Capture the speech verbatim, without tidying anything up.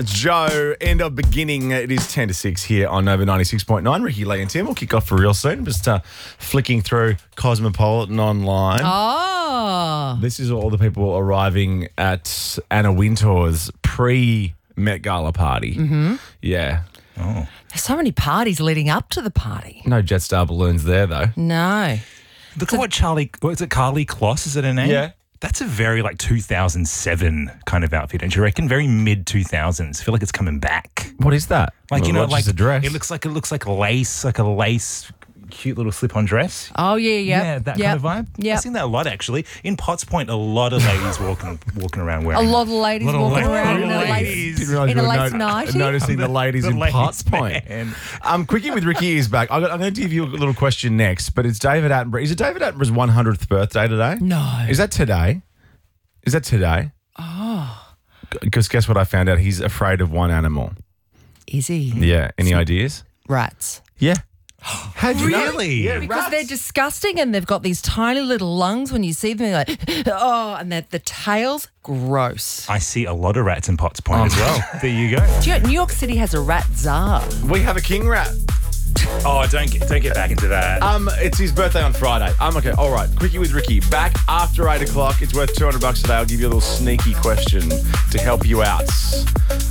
It's Joe, end of beginning. It is ten to six here on Nova ninety-six point nine. Ricky, Lee and Tim will kick off for real soon. Just uh, flicking through Cosmopolitan online. Oh. This is all the people arriving at Anna Wintour's pre-Met Gala party. Mm-hmm. Yeah. Oh. There's so many parties leading up to the party. No Jetstar balloons there, though. No. Look at what Charlie, what is it, Carly Kloss, is it her name? Yeah. That's a very like two thousand seven kind of outfit, don't you reckon? Very mid two thousands. I feel like it's coming back. What is that? Like, you Well, know, what's like the dress? it looks like it looks like lace, like a lace, cute little slip-on dress. Oh, yeah, yeah. Yeah, that yep. kind of vibe. Yeah. I've seen that a lot, actually. In Potts Point, a lot of ladies walking walking around A wearing lot of ladies Lot of walking la- around in a ladies. lace, Didn't realise in you a were lace no- nightie. noticing the ladies the in ladies, Potts Point. man. Um, Quickie with Ricky is back. I got, I'm going to give you a little question next, but it's David Attenborough. Is it David Attenborough's one hundredth birthday today? No. Is that today? Is that today? Oh. Because guess what I found out? He's afraid of one animal. Is he? Yeah. Any ideas? Rats. Yeah. How'd you know? Really? Yeah, Because rats. they're disgusting and they've got these tiny little lungs when you see them. You're like, oh, and the, the tail's gross. I see a lot of rats in Potts Point Oh. as well. There you go. Do you know, New York City has a rat czar. We have a king rat. Oh, don't get don't get back into that. Um, it's his birthday on Friday. Um, okay, all right. Quickie with Ricky. Back after eight o'clock. It's worth two hundred bucks today. I'll give you a little sneaky question to help you out.